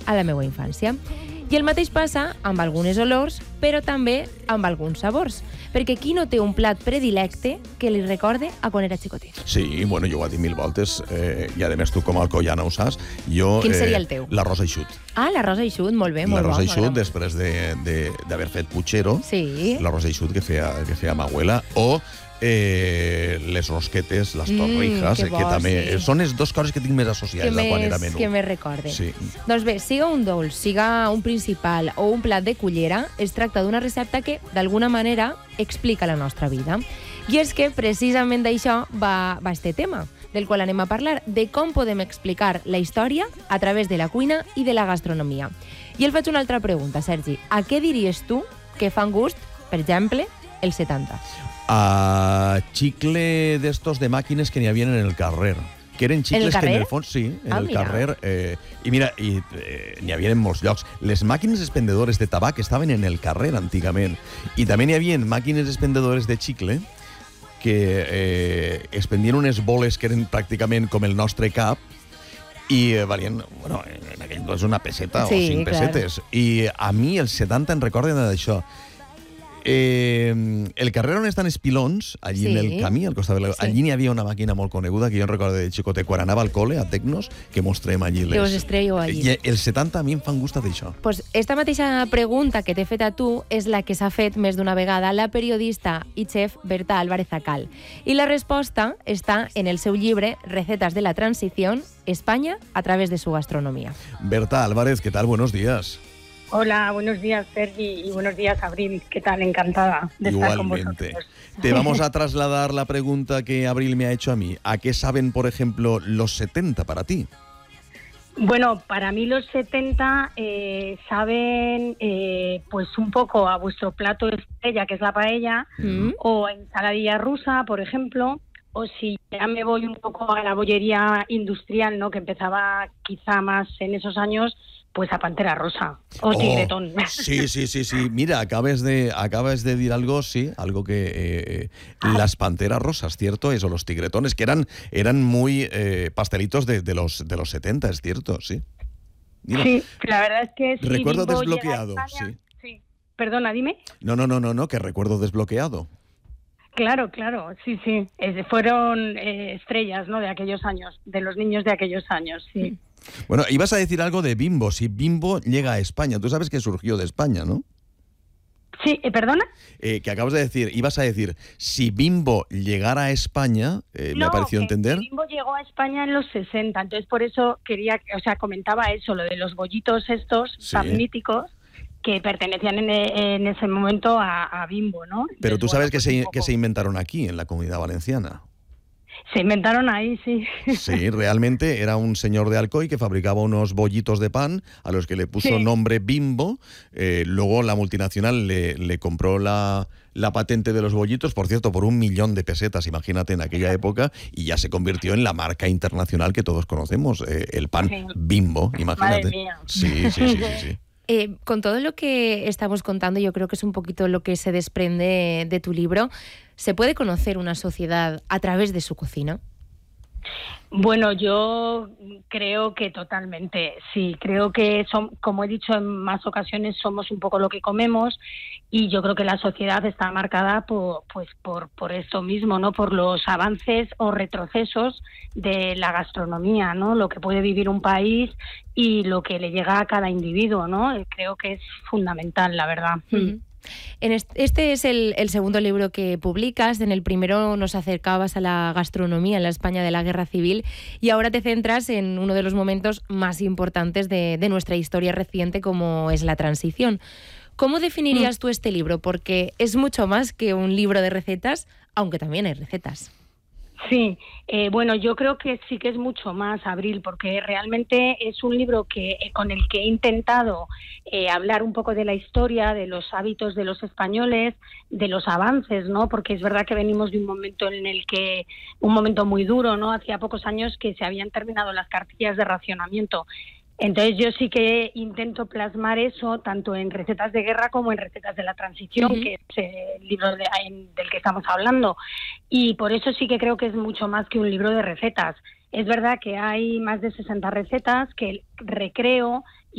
a la meva infància. I el mateix passa amb algunes olors, però també amb alguns sabors. Perquè qui no té un plat predilecte que li recorde a quan era xicotet? Sí, bueno, jo ho he dit 1000 voltes, i a més tu com a alcoiana ho saps. Quin seria el teu? L'arròs eixut. Ah, l'arròs eixut, molt bé, molt bo. L'arròs eixut, després d'haver fet puchero, sí. L'arròs eixut que feia ma abuela, o les rosquetes, les torrijas, que també són les dues coses que tinc més associades a quan era menú. Que més recorde. Sí. Doncs bé, siga un dolç, siga un principal o un plat de cullera, es tracta d'una recepta que, d'alguna manera, explica la nostra vida. I és que, precisament d'això va este tema, del qual anem a parlar, de com podem explicar la història a través de la cuina i de la gastronomia. I el faig una altra pregunta, Sergi. A què diries tu que fan gust, per exemple, els 70? A xicle d'estos de màquines que n'hi havia en el carrer. Que eren xicles que en el fons, sí, en el carrer. I mira, n'hi havia en molts llocs. Les màquines expendedores de tabac estaven en el carrer antigament. I també n'hi havia màquines expendedores de xicle que expendien unes boles que eren pràcticament com el nostre cap i valien, bueno, en aquell cas una peseta o 5 pessetes. I a mi els 70 em recorden d'això. El carrer on estan els pilons, allí en el camí, al costat de allí n'hi havia una màquina molt coneguda que jo em recordo de xicotet quan anava al col·le, a Tecnos, que mostrem allí. Que us estrèieu allí. I els 70 a mi em fan gust d'això. Pues esta mateixa pregunta que t'he fet a tu és la que s'ha fet més d'una vegada la periodista i chef Berta Álvarez Acal. I la resposta està en el seu llibre Recetas de la Transición, España a través de su gastronomía. Berta Álvarez, ¿qué tal? Buenos días. Hola, buenos días, Sergi, y buenos días, Abril. ¿Qué tal? Encantada de estar con vosotros. Te vamos a trasladar la pregunta que Abril me ha hecho a mí. ¿A qué saben, por ejemplo, los 70 para ti? Bueno, para mí los 70 saben pues un poco a vuestro plato estrella, que es la paella, o ensaladilla rusa, por ejemplo, o si ya me voy un poco a la bollería industrial, ¿no?, que empezaba quizá más en esos años, pues a Pantera Rosa o Tigretón. Sí. Mira, acabas de decir algo, sí, algo que las Panteras Rosas, ¿cierto? Eso, los Tigretones, que eran muy pastelitos de los 70, ¿es cierto? Sí. Mira, sí, la verdad es que sí. Recuerdo desbloqueado, España, sí. Perdona, dime. No, que recuerdo desbloqueado. Claro, sí. Fueron estrellas, ¿no?, de aquellos años, de los niños de aquellos años, sí. Bueno, ibas a decir algo de Bimbo. Si Bimbo llega a España, tú sabes que surgió de España, ¿no? Sí, ¿perdona? Que acabas de decir, ibas a decir, si Bimbo llegara a España, me ha parecido entender. Bimbo llegó a España en los 60, entonces por eso comentaba eso, lo de los bollitos estos tan míticos, que pertenecían en ese momento a Bimbo, ¿no? Pero tú sabes que se inventaron aquí, en la Comunidad Valenciana. Se inventaron ahí, sí. Sí, realmente era un señor de Alcoy que fabricaba unos bollitos de pan a los que le puso nombre Bimbo. Luego la multinacional le compró la patente de los bollitos, por cierto, por 1 millón de pesetas, imagínate, en aquella época, y ya se convirtió en la marca internacional que todos conocemos, el pan Bimbo, imagínate. Madre mía. Sí. Con todo lo que estamos contando, yo creo que es un poquito lo que se desprende de tu libro. ¿Se puede conocer una sociedad a través de su cocina? Bueno, yo creo que totalmente, sí. Creo que, como he dicho en más ocasiones, somos un poco lo que comemos, y yo creo que la sociedad está marcada por esto mismo, ¿no? Por los avances o retrocesos de la gastronomía, ¿no? Lo que puede vivir un país y lo que le llega a cada individuo, ¿no? Creo que es fundamental, la verdad. Este es el segundo libro que publicas. En el primero nos acercabas a la gastronomía en la España de la Guerra Civil, y ahora te centras en uno de los momentos más importantes de nuestra historia reciente, como es la transición. ¿Cómo definirías tú este libro? Porque es mucho más que un libro de recetas, aunque también hay recetas. Sí, bueno, yo creo que sí que es mucho más, Abril, porque realmente es un libro con el que he intentado hablar un poco de la historia, de los hábitos de los españoles, de los avances, ¿no? Porque es verdad que venimos de un momento un momento muy duro, ¿no? Hacía pocos años que se habían terminado las cartillas de racionamiento. Entonces yo sí que intento plasmar eso tanto en Recetas de Guerra como en Recetas de la Transición, que es el libro del que estamos hablando. Y por eso sí que creo que es mucho más que un libro de recetas. Es verdad que hay más de 60 recetas que recreo